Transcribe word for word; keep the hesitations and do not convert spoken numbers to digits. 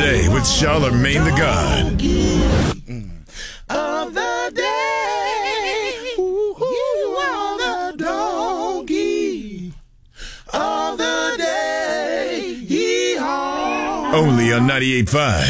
day with Charlemagne the God. Of the day, you are the donkey of the day. Yeehaw. Only on ninety-eight point five.